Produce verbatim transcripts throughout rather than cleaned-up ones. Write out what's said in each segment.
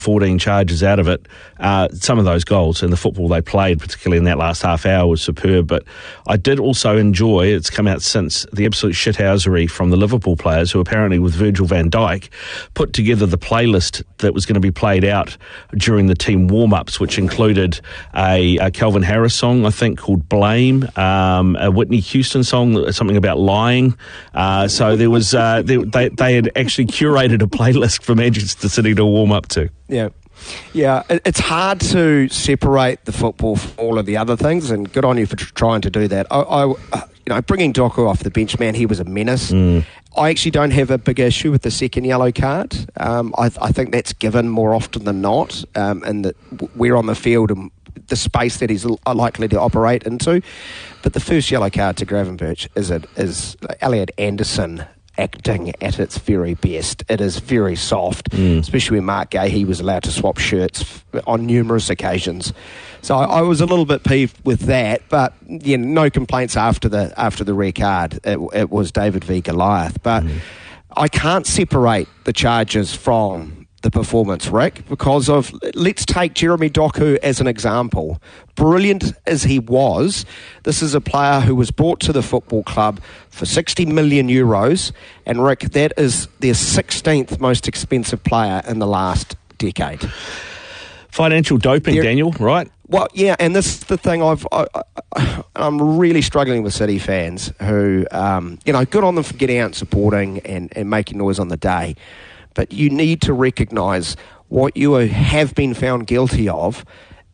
fourteen charges out of it. Uh, some of those goals and the football they played, particularly in that last half hour, was superb. But I did also enjoy, it's come out since, the absolute shithousery from the Liverpool players who apparently, with Virgil van Dijk, put together the playlist that was going to be played out during the team warm-ups, which included a, a Calvin Harris song, I think, called Blame, um, a Whitney Houston song, something about lying. Uh, so there was uh, they, they, they had actually curated a playlist for Manchester City to warm up to. Yeah. Yeah, it's hard to separate the football from all of the other things, and good on you for tr- trying to do that. I, I, you know, bringing Doku off the bench, man, he was a menace. Mm. I actually don't have a big issue with the second yellow card. Um, I, I think that's given more often than not, um, and that we're on the field and the space that he's likely to operate into. But the first yellow card to Gravenberch is a, is Elliot Anderson acting at its very best. It is very soft, mm. especially when Mark Gahey was allowed to swap shirts on numerous occasions. So I, I was a little bit peeved with that, but yeah, no complaints after the after the red card. It, it was David v Goliath, but mm. I can't separate the charges from the performance, Rick, because of, let's take Jeremy Doku as an example. Brilliant as he was, this is a player who was brought to the football club for sixty million euros, and Rick, that is their sixteenth most expensive player in the last decade. Financial doping, They're, Daniel, right? Well, yeah, and this is the thing I've, I, I, I'm really struggling with City fans who, um, you know, good on them for getting out and supporting and, and making noise on the day. But you need to recognise what you have been found guilty of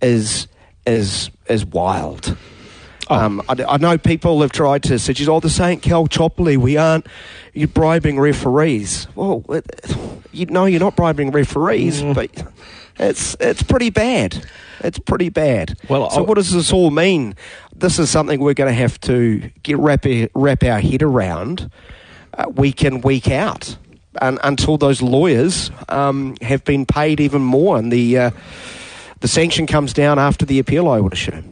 is is is wild. Oh. Um, I, I know people have tried to suggest, oh, this ain't Cal Chopley, we aren't you're bribing referees. Well, it, you know you're not bribing referees, mm. but it's it's pretty bad. It's pretty bad. Well, so I'll, what does this all mean? This is something we're going to have to get wrap, wrap our head around uh, week in, week out. And until those lawyers um, have been paid even more, and the uh, the sanction comes down after the appeal, I would assume.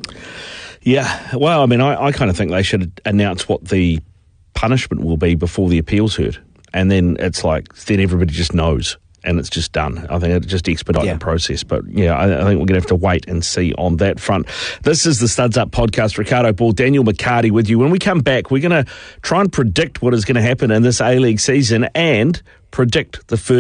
Yeah, well, I mean, I, I kind of think they should announce what the punishment will be before the appeal's heard, and then it's like, then everybody just knows, and it's just done. I think it just expedite yeah. the process. But yeah, I, I think we're going to have to wait and see on that front. This is the Studs Up podcast. Ricardo Ball, Daniel McCarty with you. When we come back, we're going to try and predict what is going to happen in this A-League season and predict the first